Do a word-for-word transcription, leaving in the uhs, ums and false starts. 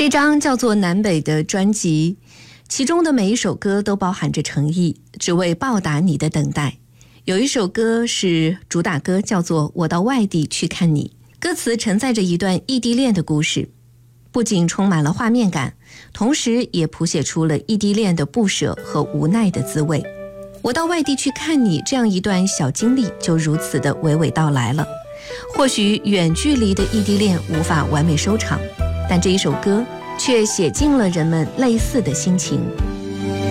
这张叫做南北的专辑，其中的每一首歌都包含着诚意，只为报答你的等待。有一首歌是主打歌，叫做我到外地去看你，歌词承载着一段异地恋的故事，不仅充满了画面感，同时也谱写出了异地恋的不舍和无奈的滋味。我到外地去看你，这样一段小经历就如此的娓娓道来了。或许远距离的异地恋无法完美收场，但这一首歌却写尽了人们类似的心情。